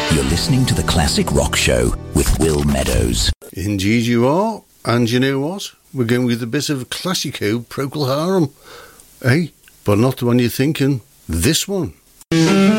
You're listening to The Classic Rock Show with Will Meadows. Indeed you are. And you know what? We're going with a bit of Classico Procol Harum. But not the one you're thinking. This one.